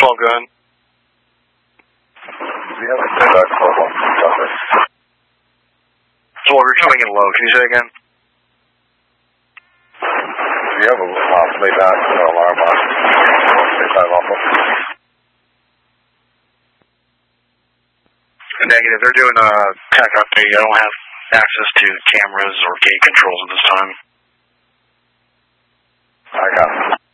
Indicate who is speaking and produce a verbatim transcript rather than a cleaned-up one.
Speaker 1: twelve, go ahead.
Speaker 2: Do you have a playback twelve on copy?
Speaker 1: twelve, you're coming in low. Can you say again?
Speaker 2: Do you have a uh, playback uh, alarm on fifty-five Alpha?
Speaker 1: Negative. They're doing a tech update. I don't have access to cameras or gate controls at this time.
Speaker 2: I got it.